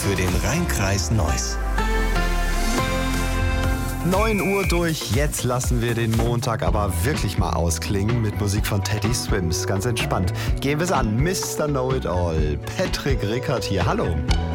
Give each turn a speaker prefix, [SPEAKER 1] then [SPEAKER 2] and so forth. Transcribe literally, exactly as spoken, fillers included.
[SPEAKER 1] für den Rheinkreis Neuss.
[SPEAKER 2] neun Uhr durch, jetzt lassen wir den Montag aber wirklich mal ausklingen mit Musik von Teddy Swims. Ganz entspannt. Gehen wir es an, Mister Know-It-All, Patrick Rickert hier, hallo.